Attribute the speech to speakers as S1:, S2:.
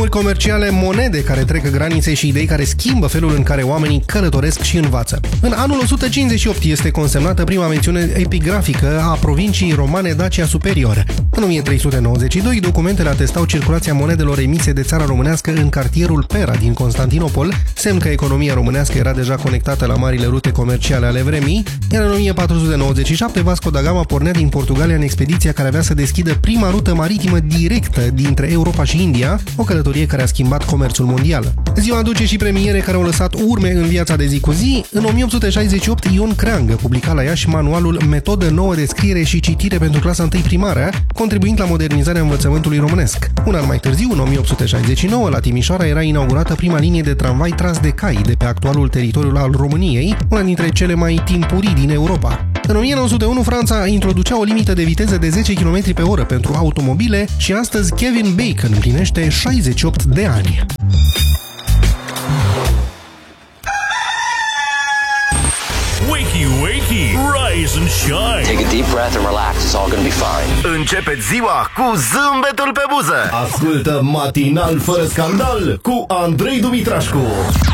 S1: Comerciale, monede care trec granițe și idei care schimbă felul în care oamenii călătoresc și învață. În anul 158 este consemnată prima mențiune epigrafică a provinciei romane Dacia Superior. În 1392, documentele atestau circulația monedelor emise de țara românească în cartierul Pera din Constantinopol, semn că economia românească era deja conectată la marile rute comerciale ale vremii, iar în 1497 Vasco da Gama pornea din Portugalia în expediția care avea să deschidă prima rută maritimă directă dintre Europa și India, o călătorie care a schimbat comerțul mondial. Ziua aduce și premiere care au lăsat urme în viața de zi cu zi. În 1868, Ion Creangă publica la Iași manualul Metodă nouă de scriere și citire pentru clasa 1 primară, contribuind la modernizarea învățământului românesc. Un an mai târziu, în 1869, la Timișoara era inaugurată prima linie de tramvai tras de cai de pe actualul teritoriu al României, una dintre cele mai timpurii din Europa. În 1901, Franța introducea o limită de viteză de 10 km pe oră pentru automobile și astăzi Kevin Bacon împlinește 68 de ani.
S2: Wakey, wakey, rise and shine.
S3: Take a deep breath and relax. It's all gonna be fine.
S4: Începeți ziua cu zâmbetul pe buză. Ascultă Matinal fără scandal cu Andrei Dumitrașcu.